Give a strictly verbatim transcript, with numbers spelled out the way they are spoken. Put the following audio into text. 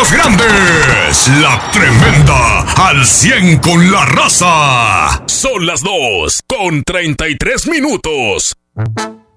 más grandes. La Tremenda, al cien con la raza. Son las dos con treinta y tres minutos.